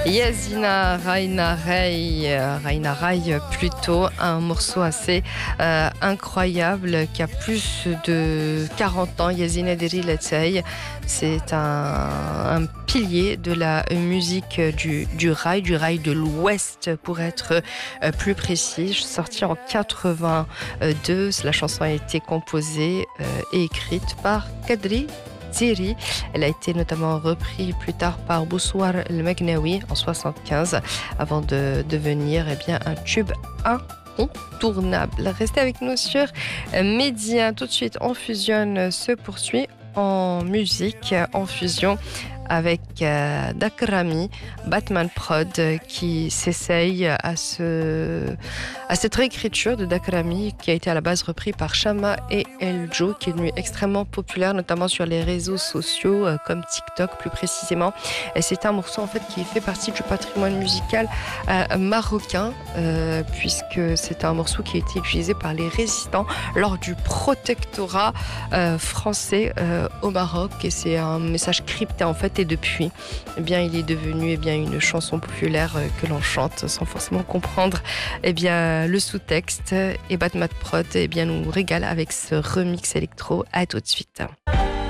Yazina Raina Rai plutôt, un morceau assez incroyable qui a plus de 40 ans. Yazina Deri Letsei, c'est un pilier de la musique du rail de l'Ouest pour être plus précis. Sorti en 82, la chanson a été composée et écrite par Kadri Ziri. Elle a été notamment reprise plus tard par Boussouar El-Magnaoui en 75 avant de devenir un tube incontournable. Restez avec nous sur Média. Tout de suite, On Fusionne se poursuit en musique, en fusion avec Dakrami, Batman Prod, qui s'essaye à cette réécriture de Dakrami qui a été à la base repris par Shama et Eljo, qui est devenu extrêmement populaire, notamment sur les réseaux sociaux comme TikTok plus précisément. Et c'est un morceau en fait qui fait partie du patrimoine musical marocain, puisque c'est un morceau qui a été utilisé par les résistants lors du protectorat français au Maroc. Et c'est un message crypté en fait. Et depuis, il est devenu une chanson populaire que l'on chante sans forcément comprendre le sous-texte. Et Batman Prod nous régale avec ce remix électro. À tout de suite.